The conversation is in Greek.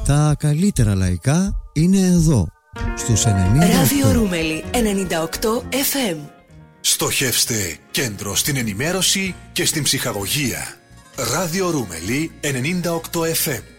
Τα καλύτερα λαϊκά είναι εδώ, στους 98. Ράδιο Ρούμελι 98 FM. Στοχεύστε κέντρο στην ενημέρωση και στην ψυχαγωγία. Ράδιο Ρούμελι 98 FM.